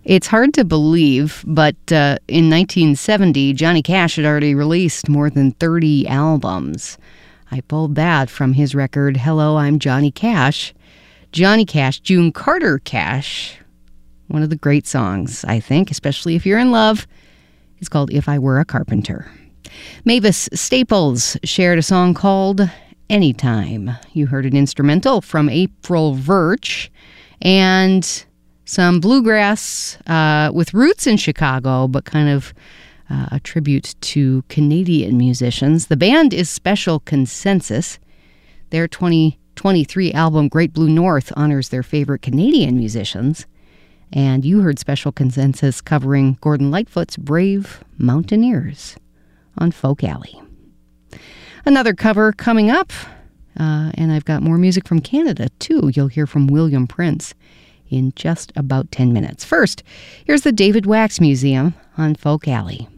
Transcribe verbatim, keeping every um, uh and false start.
It's hard to believe, but uh, in nineteen seventy, Johnny Cash had already released more than thirty albums. I pulled that from his record, Hello, I'm Johnny Cash. Johnny Cash, June Carter Cash, one of the great songs, I think, especially if you're in love. It's called If I Were a Carpenter. Mavis Staples shared a song called Anytime. You heard an instrumental from April Virch and some bluegrass uh, with roots in Chicago, but kind of uh, a tribute to Canadian musicians. The band is Special Consensus. Their twenty twenty-three album, Great Blue North, honors their favorite Canadian musicians. And you heard Special Consensus covering Gordon Lightfoot's Brave Mountaineers on Folk Alley. Another cover coming up, uh, and I've got more music from Canada, too. You'll hear from William Prince in just about ten minutes. First, here's the David Wax Museum on Folk Alley.